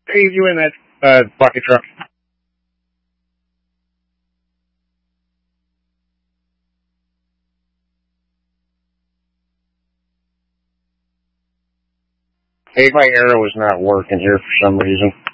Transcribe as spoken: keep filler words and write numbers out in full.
Hey, you in that uh, bucket truck? Hey, my arrow is not working here for some reason.